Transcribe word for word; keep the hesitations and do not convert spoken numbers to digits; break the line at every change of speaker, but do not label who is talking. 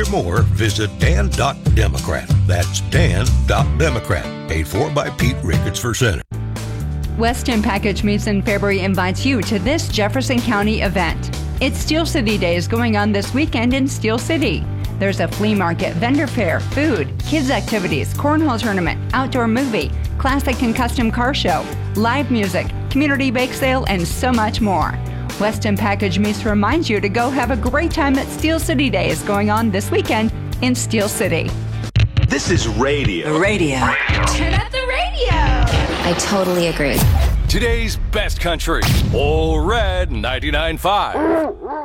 hear more, visit dan dot democrat. That's dan dot democrat. Paid for by Pete Ricketts for Senate.
Weston Package Meats in Fairbury invites you to this Jefferson County event. It's Steel City Days going on this weekend in Steel City. There's a flea market, vendor fair, food, kids activities, cornhole tournament, outdoor movie, classic and custom car show, live music, community bake sale, and so much more. Weston Package Meats reminds you to go have a great time at Steel City Days going on this weekend in Steel City.
This is radio.
Radio.
Turn up the radio.
I totally agree.
Today's best country, All Red ninety-nine point five.